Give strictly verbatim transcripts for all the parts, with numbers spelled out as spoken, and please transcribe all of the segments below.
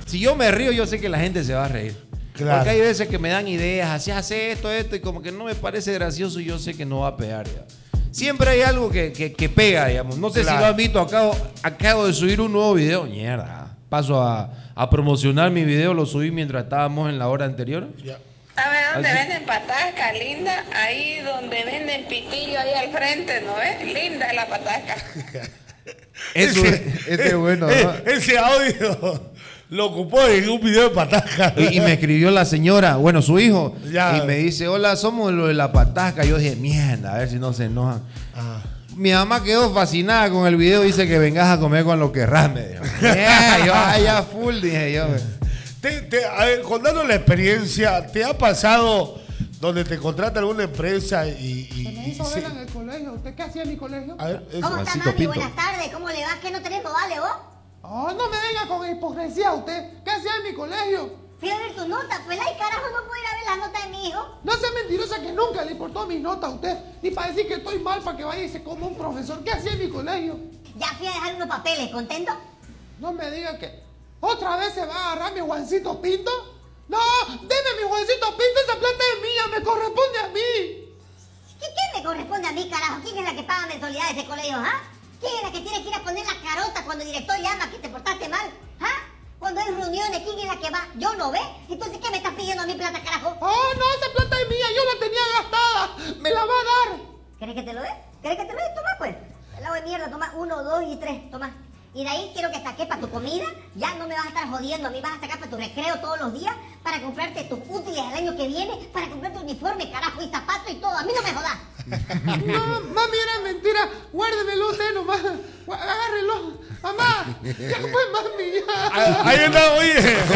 Si yo me río, yo sé que la gente se va a reír. Claro. Porque hay veces que me dan ideas, así hace esto, esto, y como que no me parece gracioso y yo sé que no va a pegar. Ya. Siempre hay algo que, que, que pega, digamos. No sé claro. si lo han visto, acabo, acabo de subir un nuevo video. Mierda. Paso a, a promocionar mi video, lo subí mientras estábamos en la hora anterior. Ya. ¿Sabes dónde Así. venden patasca, linda? Ahí donde venden pitillo, ahí al frente, ¿no ves? Linda la patasca. Eso ese, ese es bueno, ¿no? Ese audio lo ocupó en un video de patasca. Y, y me escribió la señora, bueno, su hijo, ya. y me dice, hola, somos lo de la patasca. Yo dije, mierda, a ver si no se enojan. Ah. Mi mamá quedó fascinada con el video, dice que vengas a comer con lo que querrás, me dijo. Yeah, yo, ah, ya full, dije yo. Te, te, a ver, contando la experiencia, ¿te ha pasado donde te contrata alguna empresa y... y Se me hizo y ver se... en el colegio. ¿Usted qué hacía en mi colegio? A ver, eso. ¿Cómo está, Juancito mami? Pinto. Buenas tardes. ¿Cómo le va? ¿Qué no tenés vale vos? Oh, no me venga con hipocresía usted. ¿Qué hacía en mi colegio? Fui a ver tu nota, pues ay carajo, no puedo ir a ver la nota de mi hijo. No sea mentirosa que nunca le importó mi nota a usted. Ni para decir que estoy mal para que vaya y se coma un profesor. ¿Qué hacía en mi colegio? Ya fui a dejar unos papeles, ¿contento? No me diga que otra vez se va a agarrar mi Juancito Pinto. No, deme mi Juancito Pinto, esa plata es mía, me corresponde a mí. ¿Qué, qué me corresponde a mí, carajo? ¿Quién es la que paga mensualidad de ese colegio, ah? ¿Quién es la que tiene que ir a poner la carota cuando el director llama que te portaste mal? ¿Ah? Cuando hay reuniones, ¿quién es la que va? ¿Yo no ve? Entonces, ¿qué me estás pidiendo a mi plata, carajo? Oh, no, esa plata es mía, yo la tenía gastada. Me la va a dar. ¿Querés que te lo dé? ¿Querés que te lo dé? Toma, pues. El agua de mierda, toma uno, dos y tres, toma. Y de ahí quiero que saques para tu comida. Ya no me vas a estar jodiendo a mí, vas a sacar para tu recreo todos los días, para comprarte tus útiles el año que viene, para comprarte uniforme, carajo, y zapatos y todo. A mí no me jodas. No, mami, era mentira. Guárdemelo usted nomás. Agárrelo. Mamá, ya fue, mami, ya. Ahí está, oye.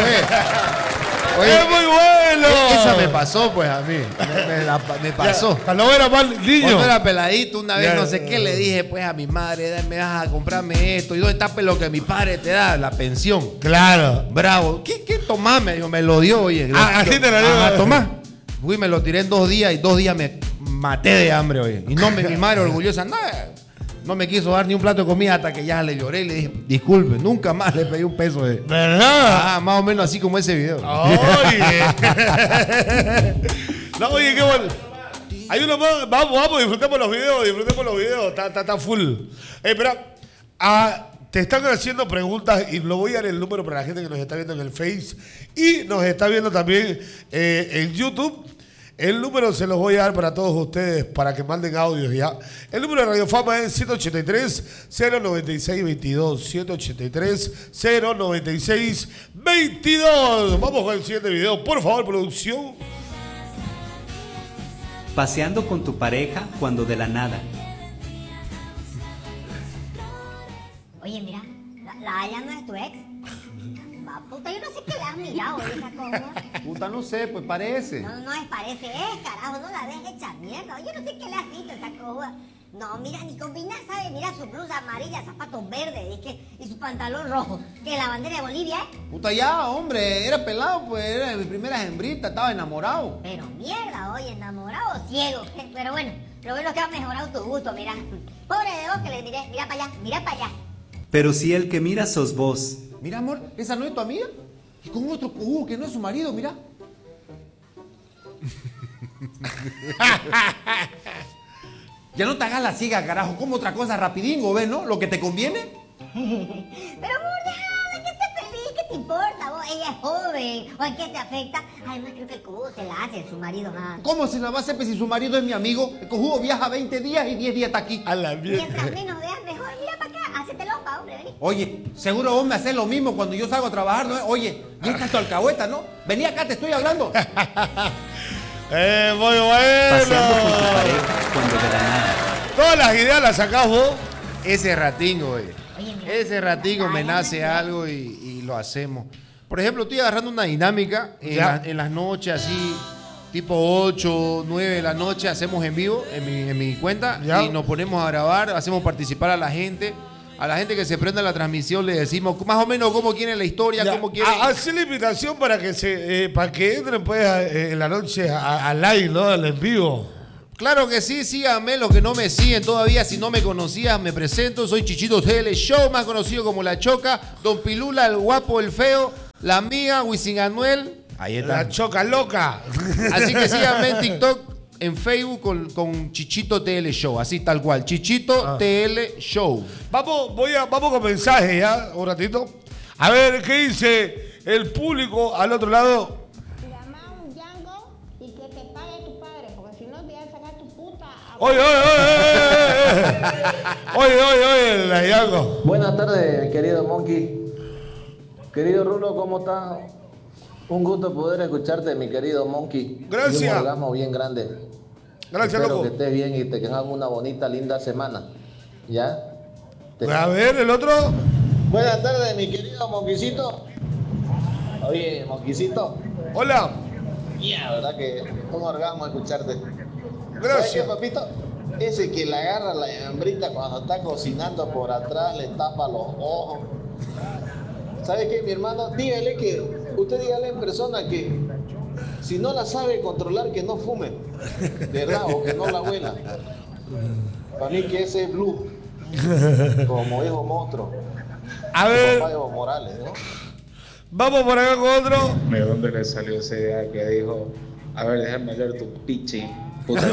Oye, es muy bueno. Esa me pasó, pues, a mí. Me, me, la, me pasó. Ya, cuando era mal niño. Cuando era peladito, una vez Ya, no sé qué, le dije, pues, a mi madre, me vas a comprarme esto. ¿Y dónde está pues, lo que mi padre te da? La pensión. Claro. Bravo. ¿Qué, qué tomás? Me dijo, me lo dio, oye. Ah, así te lo dio. Ajá, tomá. Fui, me lo tiré en dos días y dos días me maté de hambre, oye. Y no me, mi madre orgullosa, no, no me quiso dar ni un plato de comida hasta que ya le lloré y le dije, disculpe, nunca más le pedí un peso de... ¿Verdad? Ah, más o menos así como ese video. Oye. No, oye, qué bueno. Hay uno más. Vamos, vamos, disfrutemos los videos, disfrutemos los videos. Está, está, está full. Eh, espera. Ah, te están haciendo preguntas y lo voy a dar el número para la gente que nos está viendo en el Face y nos está viendo también eh, en YouTube. El número se los voy a dar para todos ustedes para que manden audios ya. El número de Radio Fama es siete ocho tres, cero nueve seis, veintidós. siete ocho tres, cero nueve seis, veintidós. Vamos con el siguiente video. Por favor, producción. Paseando con tu pareja cuando de la nada. Oye, mira, la, la Aya no es tu ex. Va, puta, yo no sé qué le has mirado esa cosa. Puta, no sé, pues parece. No, no es parece, es carajo, no la dejes hecha mierda. Yo no sé qué le has visto a esa cosa. No, mira, ni combinar, ¿sabes? Mira su blusa amarilla, zapatos verdes y, que, y su pantalón rojo. Que la bandera de Bolivia, ¿eh? Puta, ya, hombre, era pelado, pues, era de mi primera hembrita, estaba enamorado. Pero mierda, oye, enamorado o ciego. Pero bueno, lo bueno es que ha mejorado tu gusto, mira. Pobre de vos que le diré, mira para allá, mira para allá. Pero si el que mira sos vos. Mira, amor, ¿esa no es tu amiga? Y con otro cojudo que no es su marido, mira. Ya no te hagas la ciega, carajo. Como otra cosa rapidingo, ¿ves, no? Lo que te conviene. Pero amor, déjala que esté feliz, ¿qué te importa vos? Ella es joven, ¿o en qué te afecta? Además creo que el cojudo se la hace su marido, ¿ah? ¿Cómo se la va a hacer pues, si su marido es mi amigo? El cojudo viaja veinte días y diez días está aquí. A la mierda. Mientras menos veas mejor, mira para acá, hacete loca, hombre, vení. Oye, seguro vos me haces lo mismo cuando yo salgo a trabajar, ¿no? Oye, y esta es tu alcahueta, ¿no? Vení acá, te estoy hablando. Eh, muy bueno. Paseando con tu pareja cuando de la nada. Todas las ideas las sacás vos. Ese ratingo, oye. Oye, mira, Ese ratingo me ay, nace ay, ay. algo y, y lo hacemos. Por ejemplo, estoy agarrando una dinámica en, Ya. la- en las noches, así, tipo ocho, nueve de la noche, hacemos en vivo en mi, en mi cuenta Ya. y nos ponemos a grabar, hacemos participar a la gente. A la gente que se prenda la transmisión le decimos más o menos cómo quieren la historia, Ya, cómo quieren. ha- Hacer la invitación para que se, eh, para que entren pues a- eh, en la noche a- al live, ¿no? Al en vivo. Claro que sí, síganme, los que no me siguen todavía, si no me conocías, me presento, soy Chichito T L Show, más conocido como La Choca, Don Pilula, el guapo, el feo, La amiga Wisin Anuel. Ahí está. La choca loca. Así que síganme en TikTok, en Facebook con, con Chichito T L Show. Así tal cual. Chichito ah. T L Show. Vamos, voy a, vamos con mensajes ya, un ratito. A ver, ¿qué dice el público al otro lado? Llama a un Django y que te pague tu padre, porque si no te vas a sacar tu puta. Oye, oye, oye, oye, oye, oye, la Django. Buenas tardes, querido Monkey. Querido Rulo, ¿cómo estás? Un gusto poder escucharte, mi querido Monkey. Gracias. Y un orgasmo bien grande. Gracias, Espero loco. que estés bien y te tengas una bonita, linda semana. ¿Ya? Te... A ver, el otro. Buenas tardes, mi querido Monquisito. Oye, Monquisito. Hola. Ya, verdad que un orgasmo escucharte. Gracias. ¿Sabes qué, papito? Ese que le agarra la hembrita cuando está cocinando por atrás, le tapa los ojos. ¿Sabes qué, mi hermano? Dígale que, usted dígale en persona que si no la sabe controlar, que no fume. De verdad, o que no la huela. Para mí que ese es Blue. Como hijo monstruo. A ver. Papá Evo Morales, ¿no? Vamos por acá con otro. ¿De dónde le salió esa idea que dijo, a ver, déjame leer tu pichi? Puta.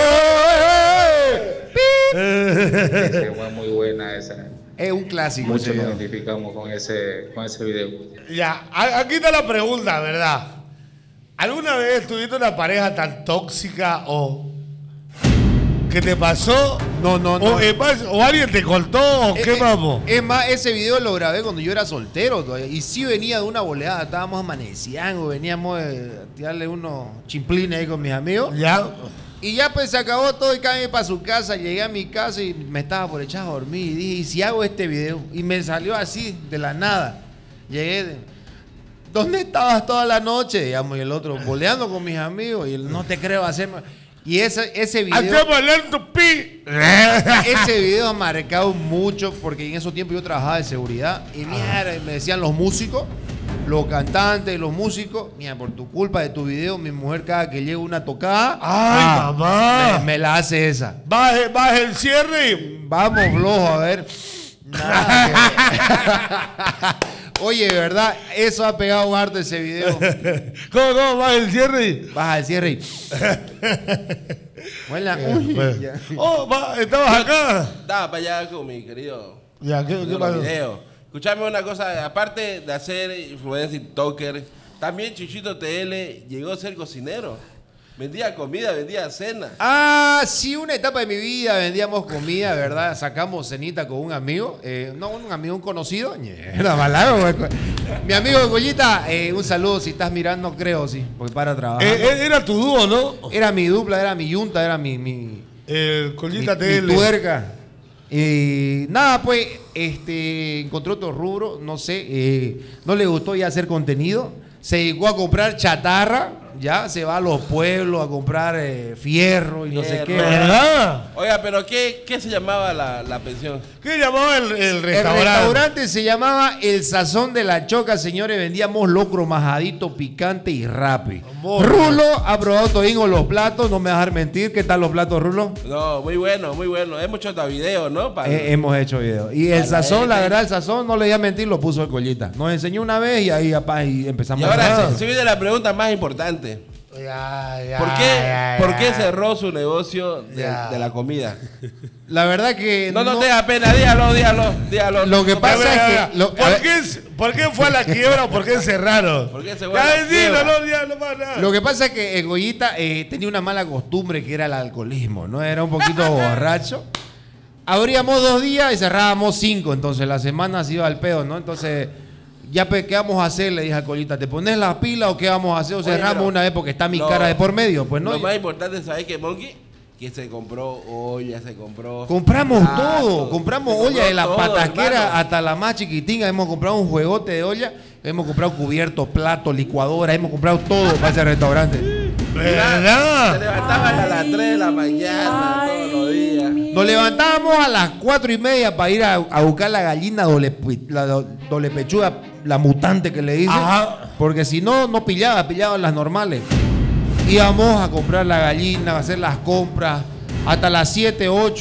Esa fue muy buena esa. Es un clásico. Muchos nos identificamos con ese, con ese video. Ya, aquí está la pregunta, ¿verdad? ¿Alguna vez tuviste una pareja tan tóxica o que te pasó? No, no, no. O, es más, o alguien te contó, o es, qué es, vamos. Es más, ese video lo grabé cuando yo era soltero todavía. Y sí venía de una boleada, estábamos amaneciendo, veníamos de tirarle unos chimplines ahí con mis amigos. Ya. Y ya pues se acabó todo y caí para su casa. Llegué a mi casa y me estaba por echar a dormir. Y dije, ¿y si hago este video? Y me salió así, de la nada. Llegué de... ¿Dónde estabas toda la noche? Digamos, y el otro, boleando con mis amigos. Y él, no te creo hacer... Y ese, ese video... ¡Hacemos lento, pi! Ese video ha marcado mucho porque en esos tiempos yo trabajaba de seguridad. Y mierda, me decían los músicos, los cantantes, los músicos, mira, por tu culpa de tu video, mi mujer cada que llega una tocada, ¡ay, ah, mamá! Me, me la hace esa. Baje, baje el cierre y... Vamos, flojo, a ver. Nada que... Oye, ¿verdad? Eso ha pegado harto ese video. ¿Cómo, cómo? Baja el cierre y... Baja el cierre y... Buena. Uy, oh, va, ¿estabas acá? Estaba para allá con mi querido... Ya, ¿qué, qué pasó? Video. Escuchame una cosa, aparte de hacer influencer, TikToker, también Chichito T L llegó a ser cocinero. Vendía comida, vendía cena. Ah, sí, una etapa de mi vida vendíamos comida, ¿verdad? Sacamos cenita con un amigo, eh, no un amigo, un conocido. Mierda, malago, güey. Mi amigo Goyita, eh, un saludo si estás mirando, creo, sí, porque para trabajar. Eh, era tu dúo, ¿no? Era mi dupla, era mi yunta, era mi... mi El Goyita mi, T L. mi tuerca. Y nada, pues, este, encontró otro rubro, no sé, eh, no le gustó ya hacer contenido, se dedicó a comprar chatarra, ya, se va a los pueblos a comprar eh, fierro y fierro. No sé qué. ¿Verdad? Oiga, pero ¿qué, qué se llamaba la, la pensión? ¿Qué llamaba el, el restaurante? El restaurante se llamaba El Sazón de la Choca, señores, vendíamos locro majadito, picante y rapi. Amor. Rulo ha probado todingo los platos, no me vas a dejar mentir, ¿qué tal los platos, Rulo? No, muy bueno, muy bueno, hemos hecho hasta video, ¿no? Para... Eh, hemos hecho video. Y el sazón, la verdad, el sazón, no le voy a mentir, lo puso el Collita. Nos enseñó una vez y ahí apá, y empezamos y ahora a se, se viene la pregunta más importante. Ya, ya, ¿Por qué, ya, ¿por ya. qué cerró su negocio de, de la comida? La verdad que... No, no, no te da pena, dígalo, dígalo, dígalo. Lo que no, pasa ya, es ya, que... Lo, ¿Por, qué, ¿Por qué fue a la quiebra o por qué cerraron? ¿Por qué se fue a Ya, la decilo, quiebra? no, ya, no más nada. Lo que pasa es que el Goyita eh, tenía una mala costumbre que era el alcoholismo, ¿no? Era un poquito borracho. Abríamos dos días y cerrábamos cinco, entonces la semana se iba al pedo, ¿no? Entonces... Ya, pues, ¿qué vamos a hacer? Le dije a Colita, ¿te pones las pilas o qué vamos a hacer? O Oye, cerramos pero, una vez porque está mi no, cara de por medio. Pues no. Lo más importante es saber que Monkey, que se compró olla, se compró... Compramos plato, todo. Compramos se olla compró de la todo, pataquera hermano. hasta la más chiquitina. Hemos comprado un juegote de olla. Hemos comprado cubiertos, platos, licuadora. Hemos comprado todo para ese restaurante. ¿Verdad? Se levantaban a las tres de la mañana todos los días. Nos levantábamos a las cuatro y media para ir a, a buscar la gallina doble, la doble pechuga, la mutante que le dicen. Ajá. Porque si no, no pillaba, pillaban las normales. Íbamos a comprar la gallina, a hacer las compras hasta las siete, ocho.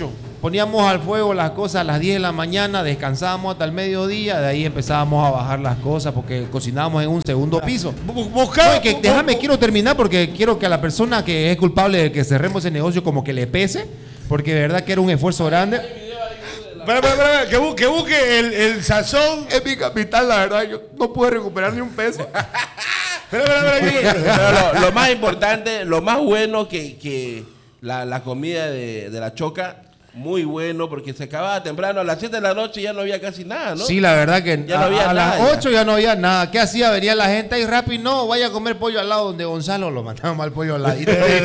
poníamos al fuego las cosas a las diez de la mañana, descansábamos hasta el mediodía, de ahí empezábamos a bajar las cosas porque cocinábamos en un segundo piso. Buscaba, Oye, que, déjame, quiero terminar porque quiero que a la persona que es culpable de que cerremos ese negocio como que le pese, porque de verdad que era un esfuerzo grande. Espera, espera, espera, que busque, busque el, el sazón. Es mi capital, la verdad, yo no pude recuperar ni un peso. Espera, espera, espera. Pero lo, lo más importante, lo más bueno que, que la, la comida de, de la Choca, muy bueno, porque se acababa temprano, a las siete de la noche ya no había casi nada, ¿no? Sí, la verdad que ya a, no había a nada, las ocho ya. ya no había nada. ¿Qué hacía? Venía la gente ahí rápido, no, vaya a comer pollo al lado donde Gonzalo lo mataban al pollo al lado.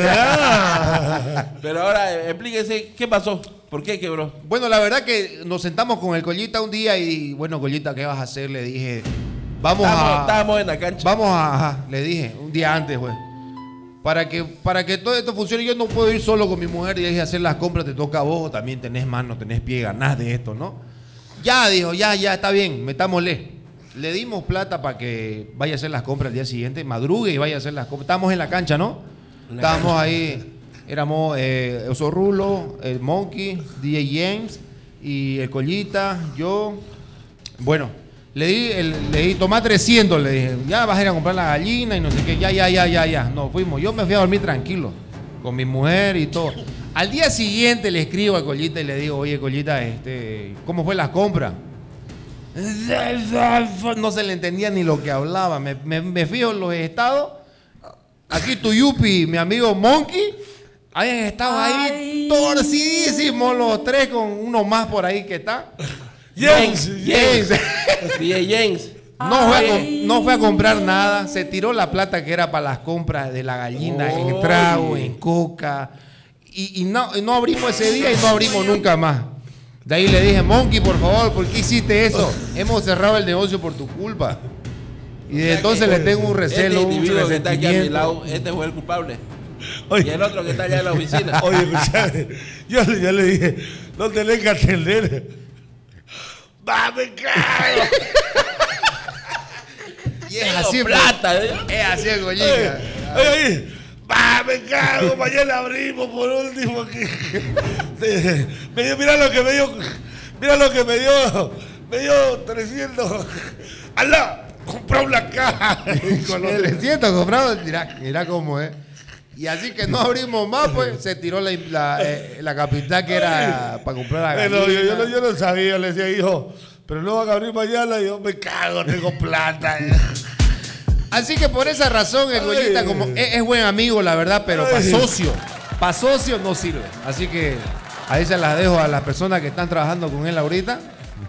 Pero ahora, eh, explíquese, ¿qué pasó? ¿Por qué quebró? Bueno, la verdad que nos sentamos con el Collita un día y, bueno, Collita, ¿qué vas a hacer? Le dije, vamos Estábamos- a... estábamos en la cancha. Vamos a... Ajá, le dije, un día antes, güey. Para que, para que todo esto funcione, yo no puedo ir solo con mi mujer y dije hacer las compras, te toca a vos, también tenés mano, tenés pie, ganás de esto, ¿no? Ya, dijo, ya, ya, está bien, metámosle. Le dimos plata para que vaya a hacer las compras el día siguiente, madrugue y vaya a hacer las compras. Estábamos en la cancha, ¿no? En la Estábamos cancha. ahí, éramos eh, Oso Rulo, el Monkey, D J James y el Collita, yo. Bueno, le di, el, le di, tomá trescientos, le dije, ya vas a ir a comprar la gallina y no sé qué, ya, ya, ya, ya, ya. Nos fuimos, yo me fui a dormir tranquilo, con mi mujer y todo. Al día siguiente le escribo a Collita y le digo, oye, Collita, este, ¿cómo fue la compra? No se le entendía ni lo que hablaba. Me, me, me fijo en los estados. Aquí tu Yupi, mi amigo Monkey, hayan estado ahí torcidísimos los tres con uno más por ahí que está. James, James. D J James. No fue, a, com- no fue a comprar nada, se tiró la plata que era para las compras de la gallina en trago, en coca. Y, y no, y no abrimos ese día y no abrimos nunca más. De ahí le dije, Monkey, por favor, ¿por qué hiciste eso? Hemos cerrado el negocio por tu culpa. Y desde entonces le tengo un recelo, Este un individuo que está aquí a mi resentimiento. lado, este fue el culpable. Oye. Y el otro que está allá en la oficina. Oye, escuchame, yo, yo le dije, no tenés que atender. ¡Va, me cago! Y es así, plata, ¿eh? es así el Oye, Goyica. oye, oye, ¡va, me cago! Mañana abrimos por último. Que, me dio, mira lo que me dio, mira lo que me dio, me dio trescientos. ¡Alá! Compró una caja. Con los trescientos comprados, mira, mira cómo es. Y así que no abrimos más, pues se tiró la, la, eh, la capital que era para comprar la gallina. Pero yo, yo, no, yo no sabía, le decía, hijo, pero no van a abrir mañana. Y yo me cago, tengo plata. Así que por esa razón el Goyita como es, es buen amigo, la verdad, pero para Ay. socio, para socio no sirve. Así que ahí se las dejo a las personas que están trabajando con él ahorita.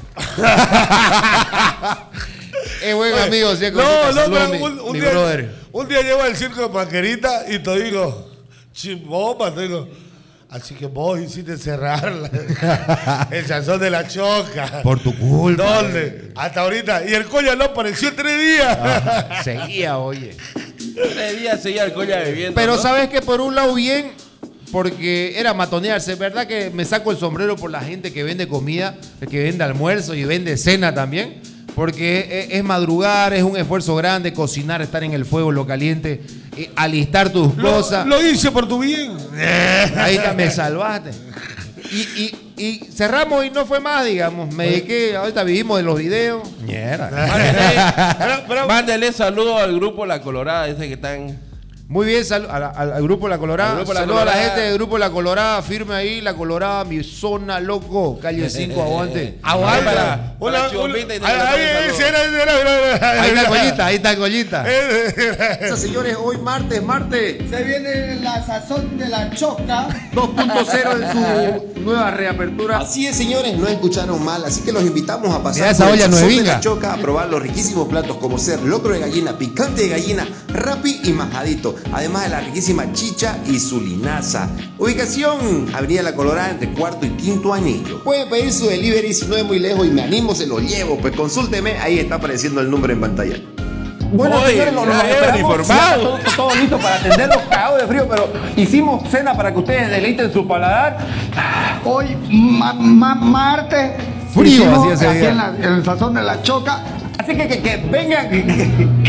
Es buen Oye, amigo, sí, es no, Goyita, no, saludos, pero mi, un, un mi día, brother. un día llego al circo de Paquerita y te digo, chimbomba, te digo, así que vos hiciste cerrar la- el sazón de la Choca. Por tu culpa. ¿Dónde? Hasta ahorita. Y el coño no apareció en tres días. Ajá, seguía, oye. Tres días seguía el coña bebiendo. Pero ¿no? sabes que por un lado bien, porque era matonearse, ¿verdad? Que me saco el sombrero por la gente que vende comida, que vende almuerzo y vende cena también. Porque es, es madrugar, es un esfuerzo grande, cocinar, estar en el fuego, lo caliente, eh, alistar tus Lo, cosas. lo hice por tu bien. Ahí está, me salvaste. Y, y, y cerramos y no fue más, digamos. Me dediqué, ahorita vivimos de los videos. Mierda. Mándele, mándele saludos al grupo La Colorada, ese que están. Muy bien, sal- al, al- al Grupo La Colorada. Al Grupo La Saludos a la Colorada. gente del Grupo La Colorada. Firme ahí, La Colorada, mi zona, loco. Calle cinco, aguante. Aguante. Para, Una- para una- Chivompita y ahí, te le ahí, mando ese saludos. era, ese era, era, era. Ahí está el Goyita, ahí está el Goyita. Señores, hoy martes, martes Se viene la sazón de la Choca. dos punto cero en su nueva reapertura. Así es, señores, no escucharon mal, así que los invitamos a pasar Mira esa por el olla Sazón de nuevinga. la Choca a probar los riquísimos platos como ser locro de gallina, picante de gallina, rapi y majadito, además de la riquísima chicha y su linaza. Ubicación, Avenida La Colorada entre cuarto y quinto anillo. Puede pedir su delivery si no es muy lejos y me animo, se lo llevo, pues consúlteme, ahí está apareciendo el número en pantalla. Bueno, Oye, señores, nos, nos ya, ya, esperamos. informado. Ya, todo, todo listo para atenderlos cagados de frío, pero hicimos cena para que ustedes deleiten su paladar. Hoy, ma- ma- martes. Frío hicimos hacía ese aquí día. en, la- en el sazón de la Choca. Así que, que, que vengan.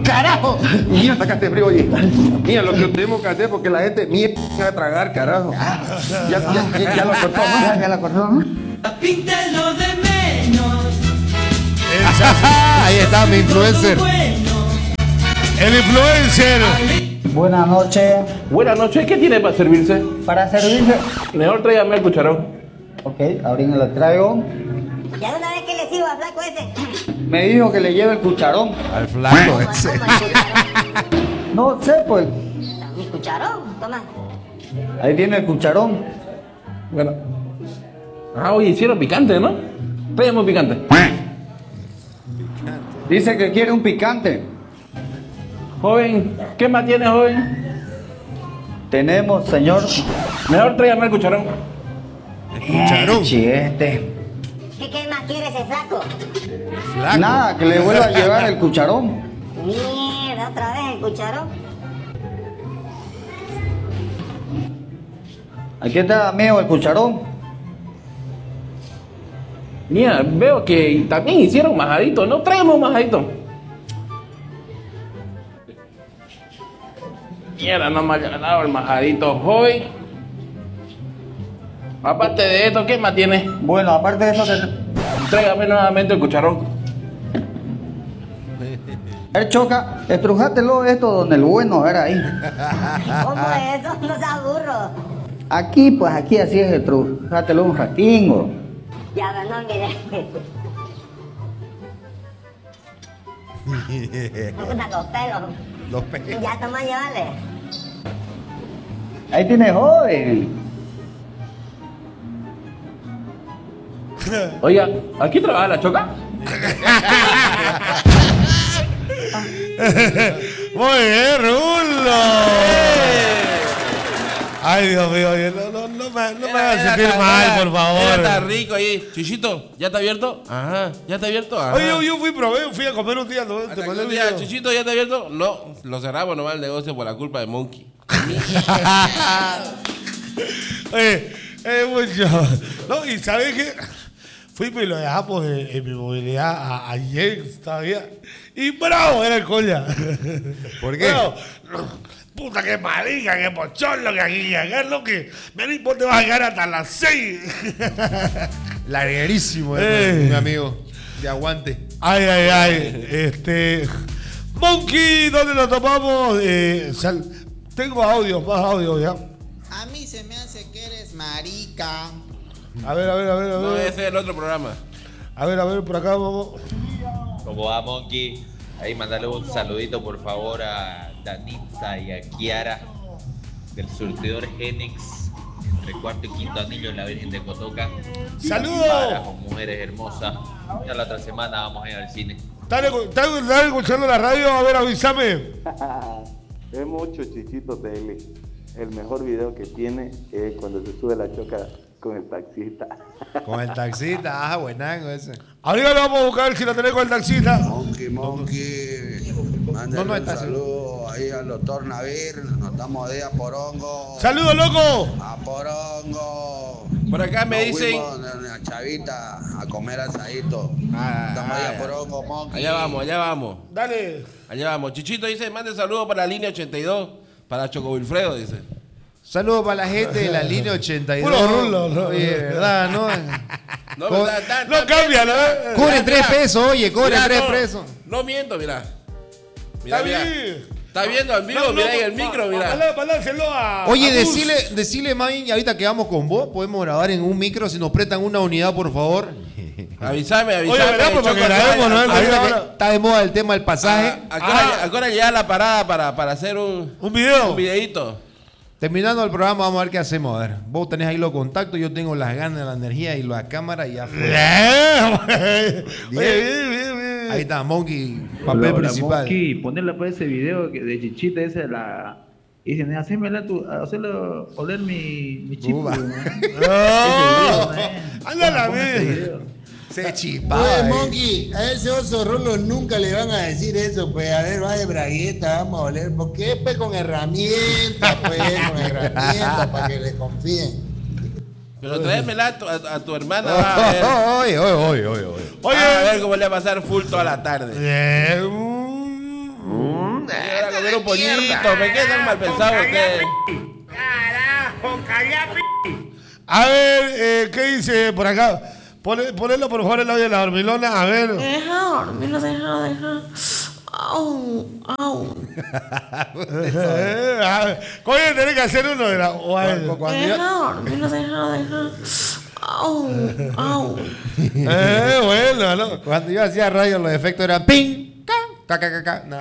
¡Carajo! Mira, sacaste frío, oye. Mira lo que tenemos que hacer porque la gente mierda va a tragar, carajo. Ya, ya, ya, ya lo cortó, ¿no? Ya, ya lo cortó, ¿no? Píntelo de menos. Ahí está mi influencer. El influencer. Buenas noches. Buenas noches, ¿qué tiene para servirse? Para servirse. Mejor tráigame el cucharón. Ok, ahorita lo traigo. Ya de una vez que le sirvo al flaco ese. Me dijo que le lleve el cucharón. Al flaco ese. No sé, pues. Mi cucharón, toma. Ahí viene el cucharón. Bueno. Ah, oye, hicieron picante, ¿no? Tráigame un picante. Dice que quiere un picante. Joven, ¿qué más tiene, joven? Tenemos, señor. Mejor tráigame el cucharón. El cucharón. Este. ¿Qué, ¿Qué más quiere ese flaco? Flaco. Nada, que le vuelva a llevar el cucharón. Mierda, otra vez el cucharón. Aquí está, amigo, el cucharón. Mira, veo que también hicieron majadito, ¿no? Tráigame un majadito. Mierda, no me ha ganado el majadito, joven. Aparte de esto, ¿qué más tiene? Bueno, aparte de eso, que... Tráigame nuevamente el cucharón. él choca, estrujátelo esto donde el bueno era ahí. ¿Cómo es eso? No seas burro. Aquí, pues aquí así es, estrujátelo un ratingo. Ya, no, mire. Me gustan los pelos. Los pelos. Ya, toma, llévale. Ahí tiene joven. Oiga, ¿aquí trabaja la choca? Muy bien, Rulo. Ay, Dios mío, oye, no, no, no me, no me hagas sentir mal, por favor. Mira, está rico ahí. Chichito, ¿ya está abierto? Ajá. ¿Ya está abierto? Ajá. Oye, yo, yo fui, probé, fui a comer un día. ¿No? Te Hasta mandé que un el día, video. Chichito, ¿ya está abierto? No, lo cerramos nomás el negocio por la culpa de Monkey. Oye, eh, mucho. No, y ¿sabes qué? Fuimos y lo dejamos en, en mi movilidad a, a James todavía. Y bravo, era el colla. ¿Por qué? Bravo. Puta, qué marica, qué pocholo, que aquí, que acá, lo que. Vení, vos te vas a llegar hasta las seis. Larguerísimo, Eh. mi amigo. De aguante. Ay, ay, ay. Este. Monkey, ¿dónde lo tomamos? Eh, sal- Tengo audios, más audios ya. A mí se me hace que eres marica. A ver, a ver, a ver, a ver. No, ese es el otro programa. A ver, a ver, por acá vamos. ¿Cómo va, Monkey? Ahí mandale un saludito, por favor, a Danitza y a Kiara del surtidor Genix, entre cuarto y quinto anillo en la Virgen de Cotoca. ¡Saludos! Para con mujeres hermosas. Ya la otra semana vamos a ir al cine. Dale, dale, dale escuchando la radio, a ver, avísame. Es mucho Chichito T L. El mejor video que tiene es cuando se sube la choca con el taxista. Con el taxista, ah, buenango ese. Ahorita lo vamos a buscar si lo tenés con el taxista. Monkey, Monkey, mándale No, no un está así. saludo ahí al doctor Navir, nos estamos de a Porongo. ¡Saludos, loco! A Porongo. Por acá me Nos dicen. fuimos en la Chavita a comer asadito. Ah, estamos ahí ah, a Porongo, Monkey. Allá vamos, allá vamos. Dale. Allá vamos. Chichito dice, mande saludos para la línea ochenta y dos, para Choco Wilfredo, dice. Saludos para la gente de la línea ochenta y dos. Puro rulo, no. Oye, ¿verdad, no? No, Co- verdad, está- No está cambia, bien, ¿no? mira. Cobren Mira, tres mira. pesos, oye, cobren Mira, tres no, pesos. No miento, mira. Mira, Está mira. bien. Está viendo en vivo, No, no, mira ahí el ma- micro, ma- mira. mandá- Mandárselo a. Oye, a Bus. decile, decile, Main, ahorita que vamos con vos, podemos grabar en un micro, si nos prestan una unidad, por favor. Avísame, avísame. Oye, ¿verdad? Pues, Choco, porque grabemos, ¿no? ahorita Ahorita ahora- que está de moda el tema del pasaje. ¿A qué hora- a qué hora llega la parada para, para hacer un, Un video. un videíto? Terminando el programa, vamos a ver qué hacemos. A ver, vos tenés ahí los contactos, yo tengo las ganas, la energía y la cámara y ya fue. Bien, güey. Bien. Oye, bien, bien, bien. Ahí está, Monkey, papel Hola, hola, principal. Monkey, ponerle pues ese video que- de Chichita, ese de la... Y dicen, hacémela tú, hacerlo oler mi, mi chip. Uva. ¿no? No. Anda la vez. Se chispaba. Oye, eh. Monkey, a ese oso Rulo nunca le van a decir eso, pues, a ver, vaya bragueta, vamos a oler, porque pues con herramientas, pues, con herramientas, para que le confíen. Pero tráemela a tu, a, a tu hermana, vas a ver. Oye, oye, oye, oye, oye. Oye. A ver cómo le va a pasar full toda la tarde. Bien. grupo ñito, me quedan mal pensado ustedes. Carajo, cállate. A ver, eh, ¿qué dice por acá? Ponle, ponelo por favor el audio de la dormilona, a ver. Deja dormir, deja, deja. Au, au. Coño, tenés que hacer uno de la. Deja dormir, deja, deja. Au, au. Eh, bueno, ¿no? Cuando yo hacía radio, los efectos eran ping, ca, ca, ca, ca, ca. No.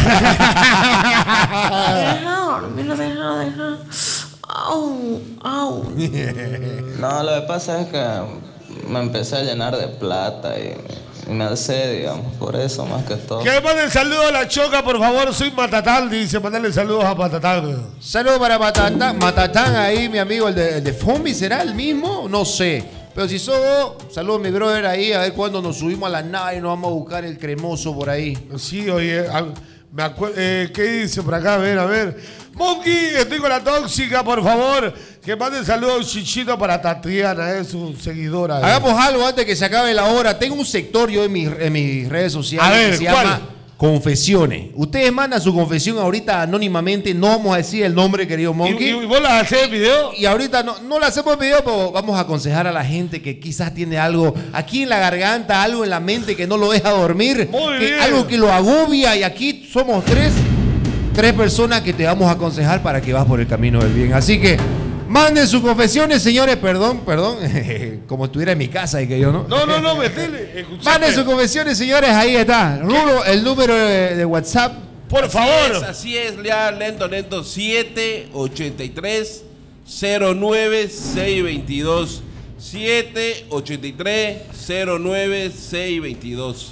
Deja dormir, deja, deja. Au, au. No, lo que pasa es que me empecé a llenar de plata y, y me alcé, digamos, por eso más que todo. Que manden saludos a la Choca, por favor. Soy Matatán, dice. Mándale saludos a Matatán. Saludos para Matatán. Matatán ahí, mi amigo, el de, el de Fombi, ¿será el mismo? No sé. Pero si sos vos, saludos mi brother ahí, a ver cuándo nos subimos a la nave y nos vamos a buscar el cremoso por ahí. Sí, oye, a, me acuerdo. Eh, ¿Qué dice por acá? A ver, a ver. Monkey, estoy con la tóxica, por favor. Que manden saludos chichito para Tatiana, es eh, su seguidora. Eh. Hagamos algo antes que se acabe la hora. Tengo un sector yo en mis, en mis redes sociales a ver, que se ¿cuál? llama Confesiones. Ustedes mandan su confesión ahorita anónimamente. No vamos a decir el nombre, querido Monkey. ¿Y, y vos la haces el video? Y ahorita no, no la hacemos el video, pero vamos a aconsejar a la gente que quizás tiene algo aquí en la garganta, algo en la mente que no lo deja dormir. Muy que, bien. algo que lo agobia. Y aquí somos tres. Tres personas que te vamos a aconsejar para que vas por el camino del bien. Así que manden sus confesiones, señores. Perdón, perdón. Como estuviera en mi casa y que yo no. No, no, no, metele. Manden sus confesiones, señores. Ahí está. Rulo, el número de, de WhatsApp. Por así favor. Es, así es, ya lento, lento. siete ocho tres cero nueve seis dos dos. siete ocho tres cero nueve seis dos dos.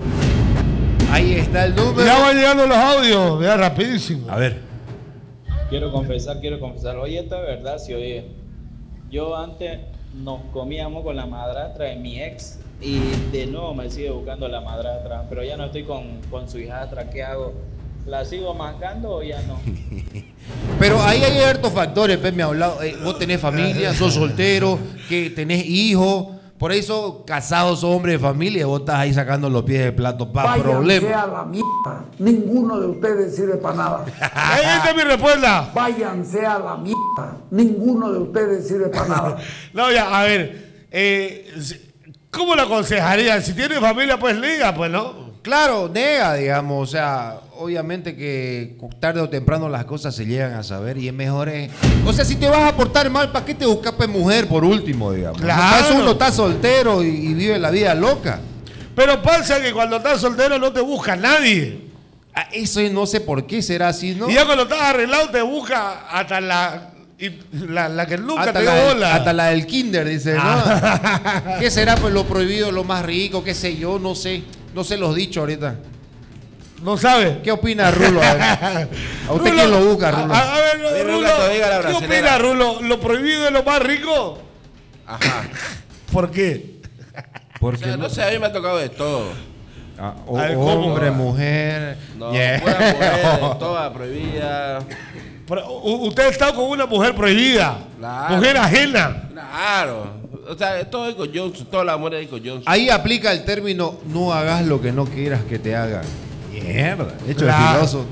Ahí está el número. Ya van llegando los audios, vea rapidísimo. A ver. Quiero confesar, quiero confesar. Oye, esto es verdad, sí, oye. Yo antes nos comíamos con la madrastra de mi ex y de nuevo me sigue buscando la madrastra, pero ya no estoy con, con su hijastra. ¿Qué hago? ¿La sigo mascando o ya no? Pero ahí hay hartos factores, Pep, me ha hablado. Eh, vos tenés familia, sos soltero, que tenés hijos. Por ahí sos casado, sos hombre de familia y vos estás ahí sacando los pies del plato para problemas. Váyanse a la mierda. Ninguno de ustedes sirve para nada. Ahí está mi respuesta. Váyanse a la mierda. Ninguno de ustedes sirve para nada. No, ya, a ver. Eh, ¿Cómo lo aconsejaría? Si tiene familia, pues liga, pues no. Claro, nega, digamos. O sea, obviamente que tarde o temprano las cosas se llegan a saber y es mejor. Eh. O sea, si te vas a portar mal, ¿para qué te buscas pues, mujer por último, digamos? Claro. Para eso uno está soltero y, y vive la vida loca. Pero pasa que cuando estás soltero no te busca nadie. Ah, eso no sé por qué será así, ¿no? Y ya cuando estás arreglado te busca hasta la... Y la, la que nunca hasta te la, dio del, bola. hasta la del kinder, dice, ¿no? Ah. ¿Qué será pues lo prohibido, lo más rico? ¿Qué sé yo? No sé. No sé los dichos ahorita. No sabe. ¿Qué opina Rulo? A, ver. ¿A usted Rulo, quién lo busca, Rulo? A, a ver, Rulo, Rulo ¿qué opina Rulo? ¿Lo prohibido es lo más rico? Ajá. ¿Por qué? Porque o sea, no sé, a mí me ha tocado de todo. Ah, o, ver, hombre, mujer. No, yeah. pura mujer, toda prohibida. Pero, usted ha estado con una mujer prohibida. Claro. Mujer ajena. Claro. O sea, todo es con Johnson, toda la mujer es con Johnson. Ahí aplica el término, no hagas lo que no quieras que te hagan. Mierda. Hecho claro. de filoso.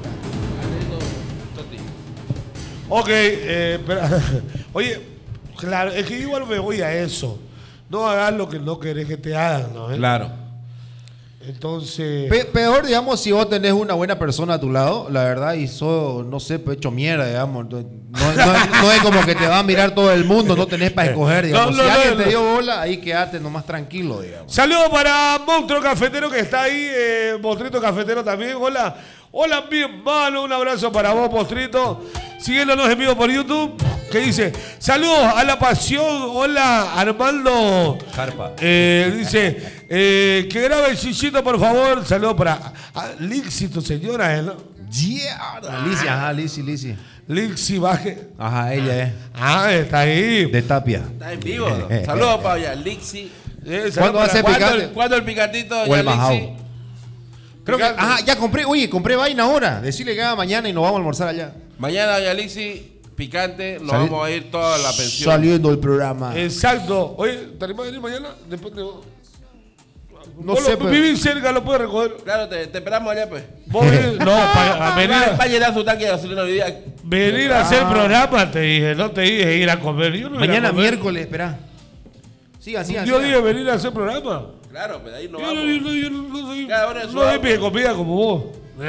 Ok, eh, pero, oye, claro, es que igual me voy a eso. No hagas lo que no querés que te hagan, ¿no? ¿Eh? Claro. Entonces... Pe peor, digamos, si vos tenés una buena persona a tu lado, la verdad, y sos, no sé, hecho mierda, digamos. No, no, no, no es como que te va a mirar todo el mundo, no tenés para escoger, digamos. No, no, si alguien no, no. te dio bola, ahí quedate nomás tranquilo, digamos. Saludos para Monstruo Cafetero que está ahí, eh, Mostrito Cafetero también. Hola, hola mi hermano, un abrazo para vos, Mostrito. Siguiéndonos en vivo por YouTube, que dice, saludos a la pasión, hola Armando. Carpa. Eh, dice, eh, que grabe el chichito, por favor. Saludos para Lixi, tu señora, ¿no? Yeah. Lizzy, ajá, Lizzy, Lizzy. Lixi Baje. Ajá, ella es. Ah, está ahí. De Tapia. Está en vivo. Saludos para allá, Lixi. Eh, ¿Cuándo va a ser picante? ¿Cuándo el picantito? O el majao. Creo que, Picante. ajá, ya compré, oye, compré vaina ahora. Decirle que haga mañana y nos vamos a almorzar allá. Mañana, doña Lixi, picante, nos Sali vamos a ir toda la pensión. Saliendo el programa. Exacto. Oye, ¿te animas a venir mañana? Después de... No Vos sé, lo- pero- vivís cerca, lo puedes recoger. Claro, te, te esperamos allá, pues. Vos venís- no, para venir, Va, va a llenar su tanque de gasolina hoy día. venir a hacer programa, te dije, no te dije ir a comer. Yo no iba a Mañana comer. miércoles, espera. Sigan, sigan. Yo sigan. dije venir a hacer programa. Claro, pues ahí no Yo vamos. no, yo no- yo no soy, Cada uno en su no soy auto. pide comida como vos.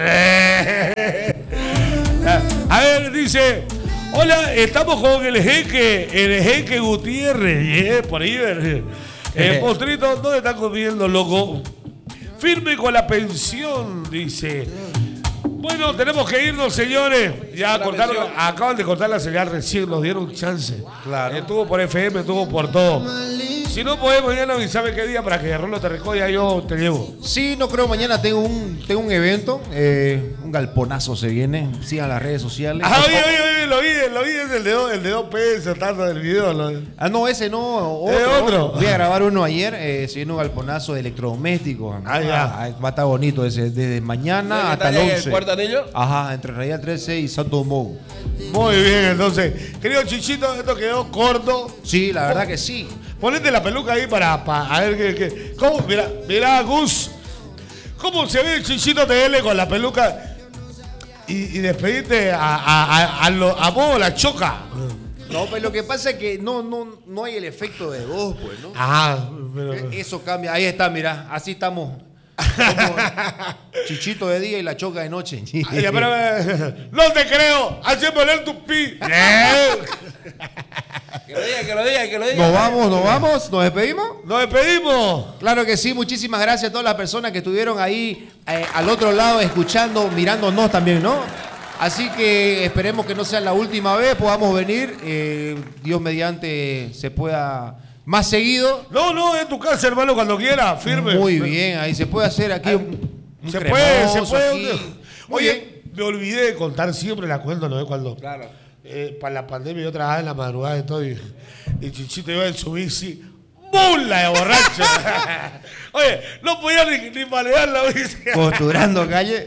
A ver, dice, hola, estamos con el jeque, el jeque Gutiérrez. Yeah, por ahí, eh, eh, Postrito, ¿dónde están comiendo, loco? Firme con la pensión, dice. Bueno, tenemos que irnos, señores. Ya cortaron, acaban de cortar la señal recién, nos dieron chance. Claro. Estuvo por F M, estuvo por todo. Si no podemos, mañana avísame qué día para que Rolo te recoja, yo te llevo. Sí, no creo. Mañana tengo un, tengo un evento. eh, un galponazo se viene. Sigan las redes sociales. Ah, oye, oye, oye, lo vi, lo vi, es el de, dos- el de dos pesos, tanto del video. Lo- Ah, no, ese no. Otro. ¿Es otro? Voy a grabar uno ayer. Eh, se viene un galponazo de electrodomésticos. Ah, ya. Ah, va a estar bonito ese. Desde mañana ¿Ya hasta el está en el once. cuarto anillo? Ajá, entre Real trece y Santo Mou. Muy bien, entonces. Querido Chichito, esto quedó corto. Sí, la verdad que sí. Ponete la peluca ahí para, para a ver qué. qué- ¿Cómo? Mira, mira, Gus. ¿Cómo se ve el Chichito T L con la peluca? Y, y despedirte a, a, a, a, lo- a vos, la choca. No, pues lo que pasa es que no, no, no hay el efecto de voz, pues, ¿no? Ajá. Pero, E- Eso cambia. Ahí está, mira. Así estamos. Como Chichito de día y la choca de noche. Ay, espérame. No te creo. Hacemos el tu pi. Eh. Que lo diga, que lo diga, que lo diga. Nos vamos, nos vamos, nos despedimos. Nos despedimos. Claro que sí, muchísimas gracias a todas las personas que estuvieron ahí eh, al otro lado escuchando, mirándonos también, ¿no? Así que esperemos que no sea la última vez, podamos venir, eh, Dios mediante se pueda más seguido. No, no, en tu casa, hermano, cuando quiera, firme. Muy bien, ahí se puede hacer aquí un, un Se puede, se cremoso puede. aquí. Oye, me olvidé de contar siempre la cuento, ¿no? Cuando Claro. eh, para la pandemia yo trabajaba en la madrugada y todo, y, y Chichito iba en su bici, ¡mula de borracho! Oye, no podía ni, ni manejar la bici. Costurando calle.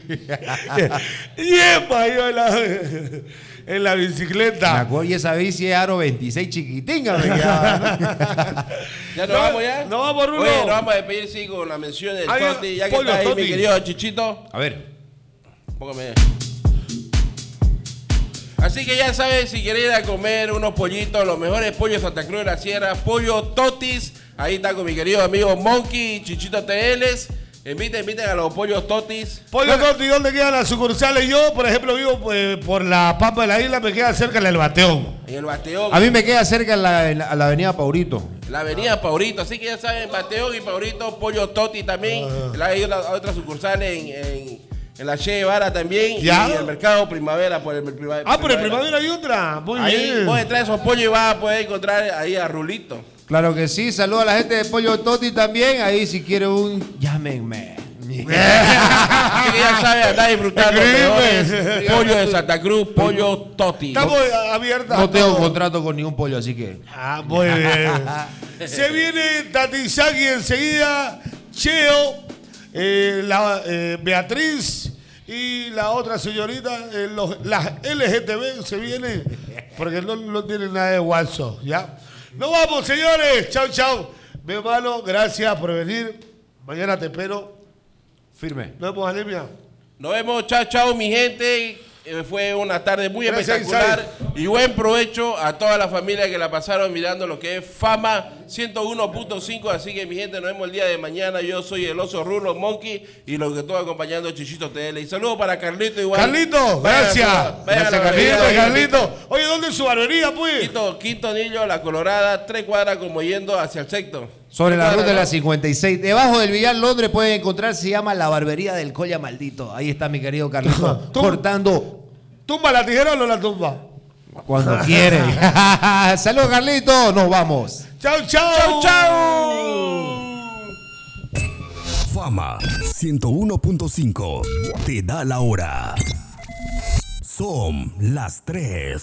¡Yepa! Yo en la, en la Me bicicleta. acuerdo, y esa bici es aro veintiséis chiquitinga me quedaba. ¿Ya nos No, vamos ya? no vamos, Rulo. Oye, nos vamos a despedir, sí, con la mención del Ah, ya, Toti. Ya que pollo está ahí, Toti. mi querido Chichito. A ver. Póngame. Así que ya sabes, si querés ir a comer unos pollitos, los mejores pollos de Santa Cruz de la Sierra, pollo Totis. Ahí está con mi querido amigo Monkey, Chichito T Ls. Inviten, inviten a los pollos Totis. Pollo Toti, ¿dónde quedan las sucursales? Yo, por ejemplo, vivo pues, por la Pampa de la Isla, me queda cerca del Bateón. En el Bateón. A mí me queda cerca en la, en la- a la avenida Paurito. La avenida Paurito, así que ya saben, Bateón y Paurito, Pollo Toti también. Ah. Hay otra, otra sucursal en, en, en la Che Guevara también. ¿Ya? Y el mercado Primavera por el Primavera. Ah, pero en primavera hay otra. Muy Ahí bien. vos entras a esos pollos y vas a poder encontrar ahí a Rulito. Claro que sí, saludo a la gente de Pollo Toti también. Ahí si quiere un, llámenme. Así que ya sabes, andar disfrutando los Escribe. mejores pollo de Santa Cruz, Pollo Toti. Estamos abiertos. No a tengo todo. contrato con ningún pollo, así que. Ah, muy bien. Se viene Tatizaki enseguida, Cheo, eh, la, eh, Beatriz y la otra señorita, eh, los, las L G T B se viene porque no, no tienen nada de WhatsApp, ¿ya? Nos vamos, señores. Chao, chao. Mi hermano, gracias por venir. Mañana te espero. Firme. Nos vemos, Anemia. Nos vemos, chao, chao, mi gente. Eh, fue una tarde muy Gracias, espectacular y buen provecho a toda la familia que la pasaron mirando lo que es Fama ciento uno punto cinco. Así que, mi gente, nos vemos el día de mañana. Yo soy el oso Rulo Monkey y lo que estoy acompañando Chichito T L. Y saludos para Carlito igual. Carlito, Vayan a- gracias. vayan a Gracias, la Carlito, barbería. Carlito. Oye, ¿dónde es su barbería, pues? Quinto, quinto anillo, La Colorada, tres cuadras como yendo hacia el sexto. Sobre la Tres ruta de la cuadras, ¿no? cincuenta y seis. Debajo del Villar Londres pueden encontrar, se llama La Barbería del Colla Maldito. Ahí está mi querido Carlito, cortando ¿Tumba la tijera o no la tumba? cuando quiere. Saludos, Carlito. Nos vamos. Chao, chao. Chao, chao. Fama ciento uno punto cinco te da la hora. Son las tres.